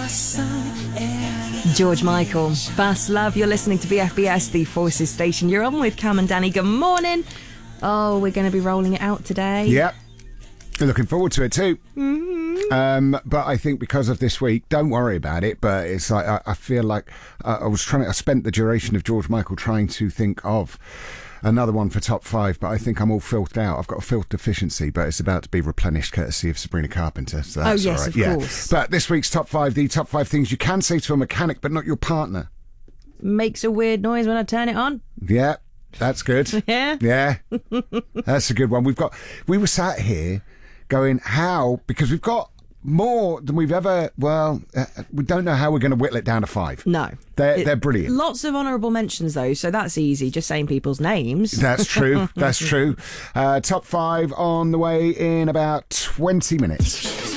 George Michael, Fast Love. You're listening to BFBS, the Forces station. You're on with Cam and Danny. Good morning. Oh, we're going to be rolling it out today. Yep. Looking forward to it too. Mm-hmm. But I think because of this week, don't worry about it. But it's like I feel like I spent the duration of George Michael trying to think of another one for top 5, but I think I'm all filthed out. I've got a filth deficiency, but it's about to be replenished courtesy of Sabrina Carpenter. So that's yes, all right. of course. But this week's top 5, the top 5 things you can say to a mechanic, but not your partner. Makes a weird noise when I turn it on. Yeah, that's good. Yeah? Yeah, that's a good one. We were sat here going, how? Because we've got more than we've ever. Well, we don't know how we're going to whittle it down to 5. No, they're brilliant. Lots of honourable mentions though, so that's easy. Just saying people's names. That's true. That's true. Top 5 on the way in about 20 minutes.